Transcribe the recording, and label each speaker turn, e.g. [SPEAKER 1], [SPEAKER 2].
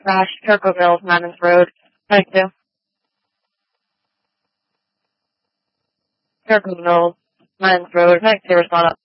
[SPEAKER 1] crash, Turcoville, Mammoth Road, Type 2. Turcoville, Mammoth Road, Type 2, respond up.